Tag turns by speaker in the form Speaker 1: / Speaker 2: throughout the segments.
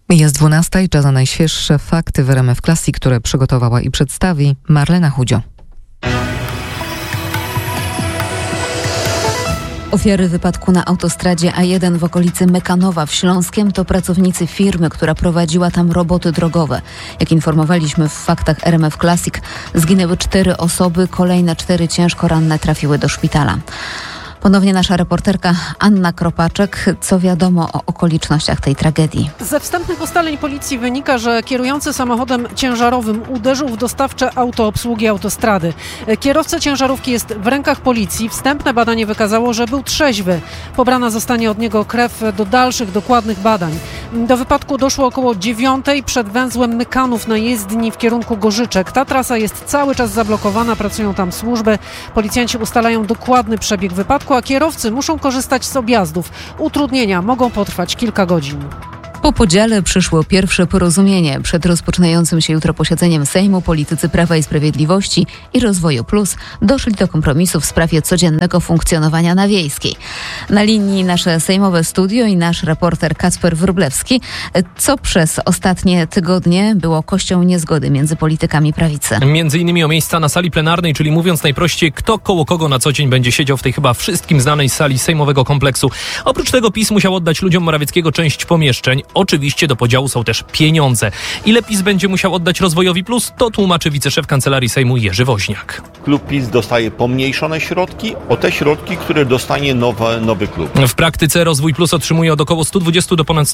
Speaker 1: Jest 12 i czas na najświeższe fakty w RMF Classic, które przygotowała i przedstawi Marlena Chudzio.
Speaker 2: Ofiary wypadku na autostradzie A1 w okolicy Mekanowa w Śląskiem to pracownicy firmy, która prowadziła tam roboty drogowe. Jak informowaliśmy w faktach RMF Classic, zginęły 4 osoby, kolejne 4 ciężko ranne trafiły do szpitala. Ponownie nasza reporterka Anna Kropaczek. Co wiadomo o okolicznościach tej tragedii?
Speaker 3: Ze wstępnych ustaleń policji wynika, że kierujący samochodem ciężarowym uderzył w dostawcze auto obsługi autostrady. Kierowca ciężarówki jest w rękach policji. Wstępne badanie wykazało, że był trzeźwy. Pobrana zostanie od niego krew do dalszych, dokładnych badań. Do wypadku doszło około 9:00 przed węzłem Mykanów na jezdni w kierunku Gorzyczek. Ta trasa jest cały czas zablokowana, pracują tam służby. Policjanci ustalają dokładny przebieg wypadku, a kierowcy muszą korzystać z objazdów. Utrudnienia mogą potrwać kilka godzin.
Speaker 2: Po podziale przyszło pierwsze porozumienie. Przed rozpoczynającym się jutro posiedzeniem Sejmu politycy Prawa i Sprawiedliwości i Rozwoju Plus doszli do kompromisu w sprawie codziennego funkcjonowania na Wiejskiej. Na linii nasze sejmowe studio i nasz reporter Kacper Wróblewski. Co przez ostatnie tygodnie było kością niezgody między politykami prawicy?
Speaker 4: Między innymi o miejsca na sali plenarnej, czyli mówiąc najprościej, kto koło kogo na co dzień będzie siedział w tej chyba wszystkim znanej sali sejmowego kompleksu. Oprócz tego PiS musiał oddać ludziom Morawieckiego część pomieszczeń. Oczywiście do podziału są też pieniądze. Ile PiS będzie musiał oddać Rozwojowi Plus, to tłumaczy wiceszef Kancelarii Sejmu Jerzy Woźniak.
Speaker 5: Klub PiS dostaje pomniejszone środki o te środki, które dostanie nowy klub.
Speaker 4: W praktyce Rozwój Plus otrzymuje od około 120 do ponad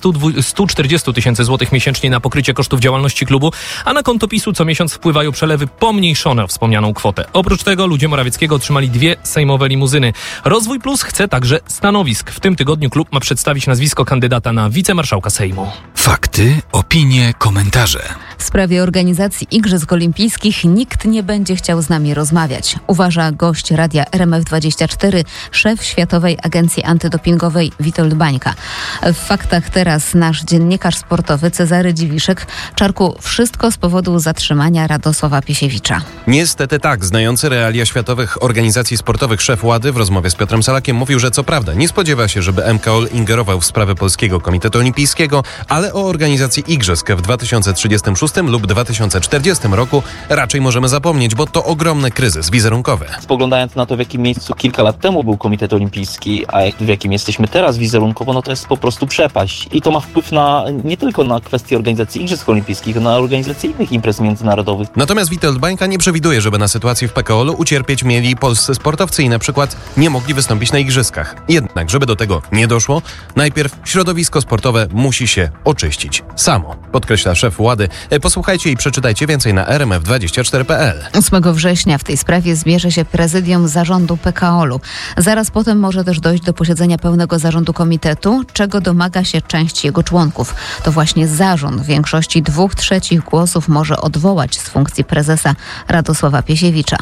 Speaker 4: 140 tysięcy złotych miesięcznie na pokrycie kosztów działalności klubu, a na konto PiS-u co miesiąc wpływają przelewy pomniejszone o wspomnianą kwotę. Oprócz tego ludzie Morawieckiego otrzymali 2 sejmowe limuzyny. Rozwój Plus chce także stanowisk. W tym tygodniu klub ma przedstawić nazwisko kandydata na wicemarszałka Sejmu.
Speaker 6: Fakty, opinie, komentarze.
Speaker 2: W sprawie organizacji Igrzysk Olimpijskich nikt nie będzie chciał z nami rozmawiać, uważa gość radia RMF24, szef Światowej Agencji Antydopingowej Witold Bańka. W faktach teraz nasz dziennikarz sportowy Cezary Dziwiszek. Czarku, wszystko z powodu zatrzymania Radosława Piesiewicza.
Speaker 7: Niestety tak. Znający realia światowych organizacji sportowych szef WADY w rozmowie z Piotrem Salakiem mówił, że co prawda nie spodziewa się, żeby MKOL ingerował w sprawy Polskiego Komitetu Olimpijskiego, ale o organizacji igrzysk w 2036 lub 2040 roku raczej możemy zapomnieć, bo to ogromny kryzys wizerunkowy.
Speaker 8: Spoglądając na to, w jakim miejscu kilka lat temu był Komitet Olimpijski, a w jakim jesteśmy teraz wizerunkowo, no to jest po prostu przepaść. I to ma wpływ nie tylko na kwestię organizacji Igrzysk Olimpijskich, na organizację innych imprez międzynarodowych.
Speaker 7: Natomiast Witold Bańka nie przewiduje, żeby na sytuacji w PKOL-u ucierpieć mieli polscy sportowcy i na przykład nie mogli wystąpić na igrzyskach. Jednak, żeby do tego nie doszło, najpierw środowisko sportowe musi się oczyścić samo, podkreśla szef WADY. Posłuchajcie i przeczytajcie więcej na rmf24.pl.
Speaker 2: 8 września w tej sprawie zbierze się prezydium zarządu PKOL-u. Zaraz potem może też dojść do posiedzenia pełnego zarządu komitetu, czego domaga się część jego członków. To właśnie zarząd w większości 2/3 głosów może odwołać z funkcji prezesa Radosława Piesiewicza.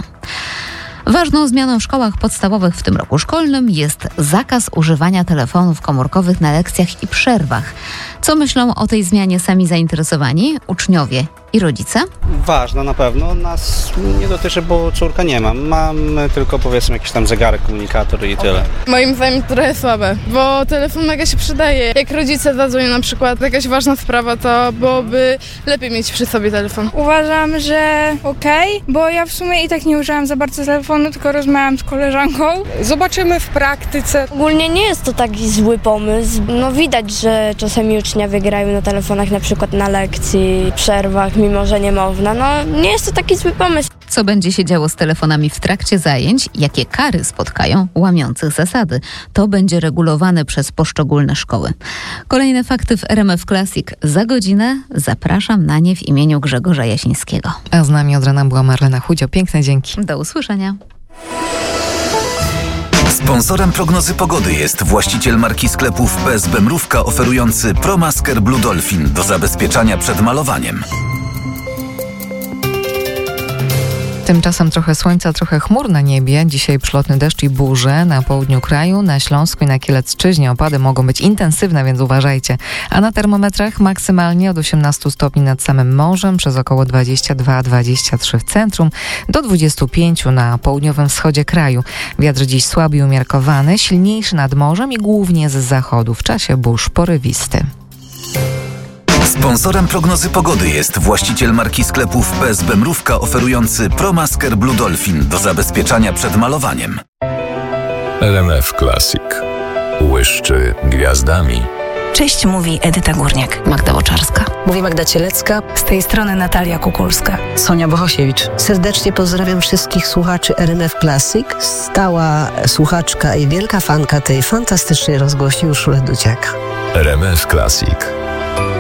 Speaker 2: Ważną zmianą w szkołach podstawowych w tym roku szkolnym jest zakaz używania telefonów komórkowych na lekcjach i przerwach. Co myślą o tej zmianie sami zainteresowani? Uczniowie i rodzice?
Speaker 9: Ważna na pewno. Nas nie dotyczy, bo córka nie mam. Mam tylko powiedzmy jakiś tam zegarek, komunikator i tyle.
Speaker 10: Moim zdaniem trochę słabe, bo telefon mega się przydaje. Jak rodzice zadzwonią na przykład jakaś ważna sprawa, to byłoby lepiej mieć przy sobie telefon.
Speaker 11: Uważam, że okej, bo ja w sumie i tak nie użyłam za bardzo telefonu, tylko rozmawiałam z koleżanką.
Speaker 12: Zobaczymy w praktyce.
Speaker 13: Ogólnie nie jest to taki zły pomysł. No widać, że czasami uczniowie grają na telefonach na przykład na lekcji, przerwach, mimo że nie można. No nie jest to taki zły pomysł.
Speaker 2: Co będzie się działo z telefonami w trakcie zajęć? Jakie kary spotkają łamiących zasady? To będzie regulowane przez poszczególne szkoły. Kolejne fakty w RMF Classic za godzinę. Zapraszam na nie w imieniu Grzegorza Jasińskiego.
Speaker 1: A z nami od rana była Marlena Chudzio. Piękne dzięki.
Speaker 2: Do usłyszenia.
Speaker 6: Sponsorem prognozy pogody jest właściciel marki sklepów PSB Mrówka oferujący ProMasker Blue Dolphin do zabezpieczania przed malowaniem.
Speaker 1: Tymczasem trochę słońca, trochę chmur na niebie. Dzisiaj przelotny deszcz i burze na południu kraju, na Śląsku i na Kielecczyźnie. Opady mogą być intensywne, więc uważajcie. A na termometrach maksymalnie od 18 stopni nad samym morzem, przez około 22-23 w centrum, do 25 na południowym wschodzie kraju. Wiatr dziś słaby i umiarkowany, silniejszy nad morzem i głównie z zachodu. W czasie burz porywisty.
Speaker 6: Sponsorem prognozy pogody jest właściciel marki sklepów PSB Mrówka oferujący ProMasker Blue Dolphin do zabezpieczania przed malowaniem.
Speaker 14: RMF Classic. Błyszczy gwiazdami.
Speaker 15: Cześć, mówi Edyta Górniak.
Speaker 2: Magda Boczarska.
Speaker 15: Mówi Magda Cielecka.
Speaker 16: Z tej strony Natalia Kukulska.
Speaker 17: Sonia Bohosiewicz.
Speaker 18: Serdecznie pozdrawiam wszystkich słuchaczy RMF Classic. Stała słuchaczka i wielka fanka tej fantastycznej rozgłośni Urszula Duciak.
Speaker 14: RMF Classic.